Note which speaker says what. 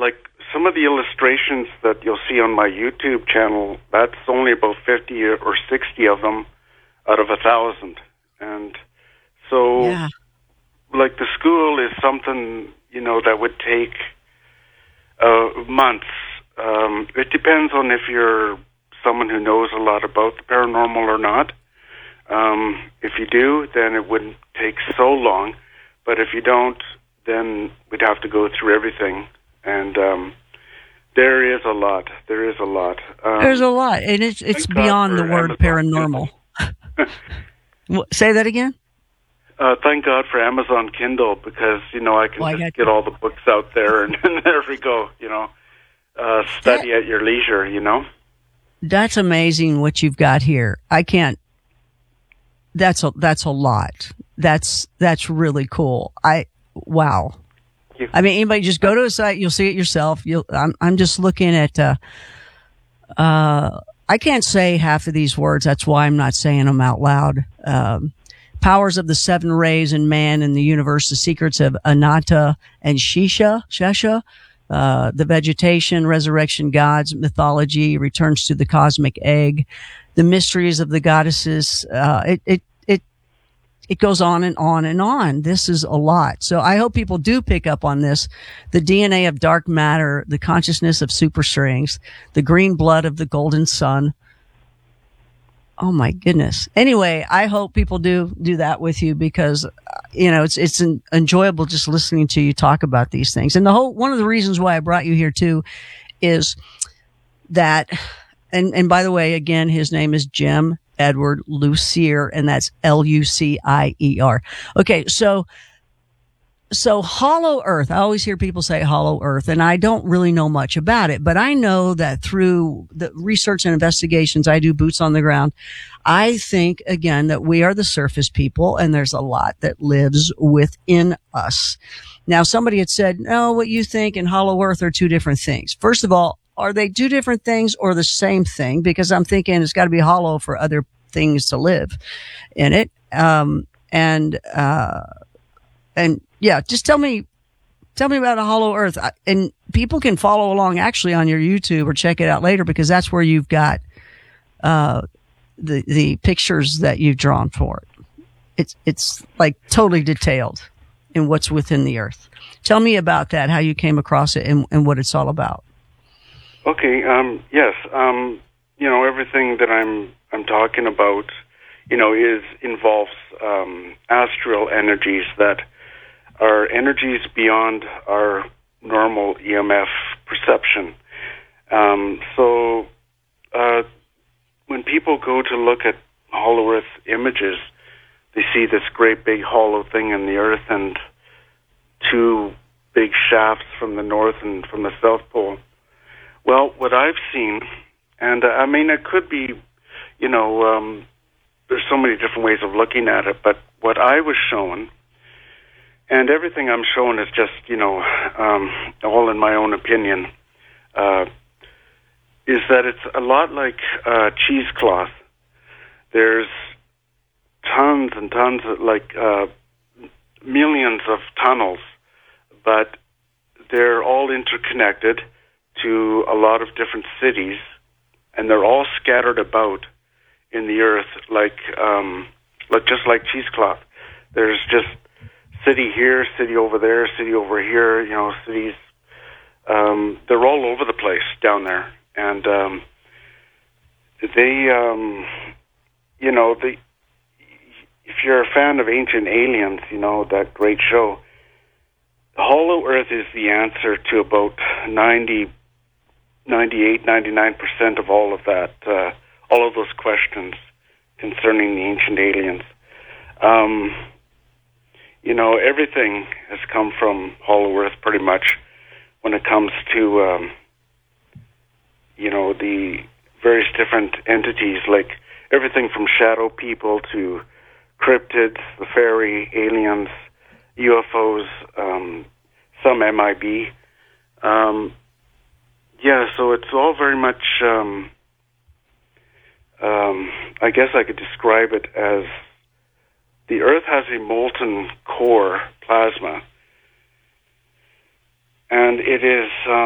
Speaker 1: like some of the illustrations that you'll see on my YouTube channel, that's only about 50 or 60 of them out of 1,000. And so, like, the school is something, that would take months. It depends on if you're someone who knows a lot about the paranormal or not. If you do, then it wouldn't take so long. But if you don't, then we'd have to go through everything. And there is a lot. There's a lot,
Speaker 2: and it's beyond the word paranormal. Say that again?
Speaker 1: Thank God for Amazon Kindle, because, I can just get all the books out there, and there we go, study at your leisure,
Speaker 2: That's amazing what you've got here. I can't, that's a lot. That's really cool. Wow. I mean, anybody just go to a site, you'll see it yourself. I'm just looking at, I can't say half of these words. That's why I'm not saying them out loud. Powers of the seven rays in man and the universe, the secrets of Anatta and Shesha, the vegetation, resurrection gods, mythology, returns to the cosmic egg, the mysteries of the goddesses. It goes on and on and on. This is a lot. So I hope people do pick up on this. The DNA of dark matter, the consciousness of superstrings, the green blood of the golden sun. Oh my goodness. Anyway, I hope people do that with you, because, it's enjoyable just listening to you talk about these things. And one of the reasons why I brought you here too is that, and by the way, again, his name is Jim Edward Lucier, and that's Lucier. Okay. So Hollow Earth, I always hear people say Hollow Earth, and I don't really know much about it, but I know that through the research and investigations I do, boots on the ground, I think, again, that we are the surface people, and there's a lot that lives within us. Now, somebody had said, no, what you think and Hollow Earth are two different things. First of all, are they two different things or the same thing? Because I'm thinking it's got to be hollow for other things to live in it. And yeah, just tell me about a Hollow Earth. And people can follow along actually on your YouTube or check it out later, because that's where you've got, the pictures that you've drawn for it. It's like totally detailed in what's within the earth. Tell me about that, how you came across it and what it's all about.
Speaker 1: Okay. Yes. Everything that I'm talking about, involves, astral energies that are energies beyond our normal EMF perception. When people go to look at Hollow Earth images, they see this great big hollow thing in the earth and two big shafts from the north and from the south pole. Well, what I've seen, and it could be, there's so many different ways of looking at it, but what I was shown, and everything I'm showing is just, all in my own opinion, is that it's a lot like cheesecloth. There's tons and tons of, millions of tunnels, but they're all interconnected to a lot of different cities, and they're all scattered about in the earth, just like cheesecloth. There's just city here, city over there, city over here, cities. They're all over the place down there. And if you're a fan of Ancient Aliens, that great show, Hollow Earth is the answer to about 98, 99% of all of that, all of those questions concerning the Ancient Aliens. Everything has come from Hollow Earth pretty much when it comes to, the various different entities, like everything from shadow people to cryptids, the fairy, aliens, UFOs, some MIB. So it's all very much, I guess I could describe it as the Earth has a molten core plasma, and it is